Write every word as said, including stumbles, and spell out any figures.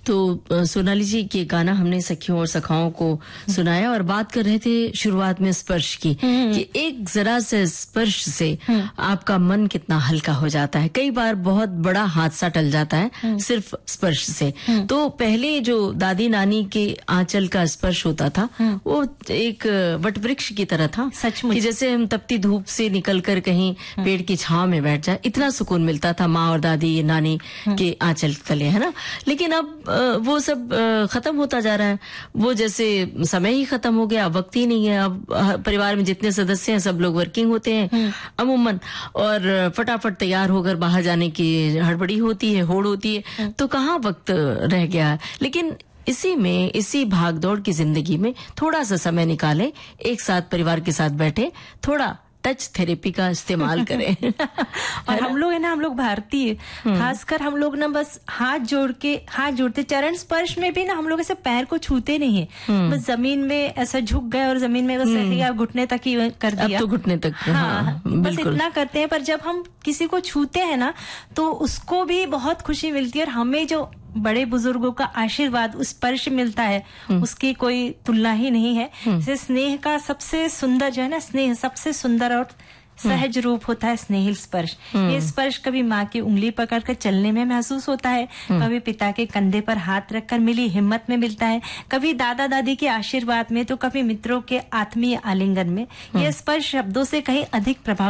तो अ, सोनाली जी के गाना हमने सखियों और सखाओं को सुनाया और बात कर रहे थे शुरुआत में स्पर्श की कि एक जरा से स्पर्श से आपका मन कितना हल्का हो जाता है। कई बार बहुत बड़ा हादसा टल जाता है सिर्फ स्पर्श से। तो पहले जो दादी नानी के आंचल का स्पर्श होता था वो एक वटवृक्ष की तरह था, सचमुच कि जैसे हम तपती धूप से निकलकर कहीं पेड़ की छांव में बैठ जाए, इतना सुकून मिलता था माँ और दादी नानी के आंचल तले, है ना। लेकिन अब अ, वो सब अ, खत्म होता जा रहा है। वो जैसे समय ही खत्म हो गया, वक्त ही नहीं है। अब हर परिवार में जितने सदस्य हैं सब लोग वर्किंग होते हैं अमूमन, और फटाफट तैयार होकर बाहर जाने की हड़बड़ी होती है, होड़ होती है, तो कहाँ वक्त रह गया है। लेकिन इसी में, इसी भागदौड़ की जिंदगी में थोड़ा सा समय निकालें, एक साथ परिवार के साथ बैठे, थोड़ा टच थेरेपी का इस्तेमाल करें। और हम लोग है ना, हम लोग भारतीय, खासकर हम लोग ना बस हाथ जोड़ के हाथ जोड़ते, चरण स्पर्श में भी ना हम लोग ऐसे पैर को छूते नहीं है, बस जमीन में ऐसा झुक गए और जमीन में बस ऐसे घुटने तक ही कर दिया। अब तो घुटने तक, हाँ, हाँ, बस इतना करते हैं। पर जब हम किसी को छूते हैं ना तो उसको भी बहुत खुशी मिलती है, और हमें जो बड़े बुजुर्गों का आशीर्वाद, उस स्पर्श मिलता है, उसकी कोई तुलना ही नहीं है। जैसे स्नेह का सबसे सुंदर जो है ना, स्नेह सबसे सुंदर और सहज रूप होता है स्नेहिल स्पर्श। ये स्पर्श कभी माँ की उंगली पकड़कर चलने में महसूस होता है, कभी पिता के कंधे पर हाथ रखकर मिली हिम्मत में मिलता है, कभी दादा दादी के आशीर्वाद में, तो कभी मित्रों के आत्मीय आलिंगन में। ये स्पर्श शब्दों से कहीं अधिक प्रभाव